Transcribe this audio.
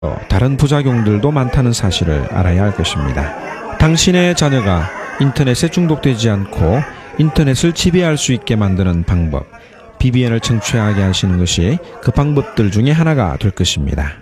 다른 부작용들도 많다는 사실을 알아야 할 것입니다. 당신의 자녀가 인터넷에 중독되지 않고 인터넷을 지배할 수 있게 만드는 방법, BBN을 청취하게 하시는 것이 그 방법들 중에 하나가 될 것입니다.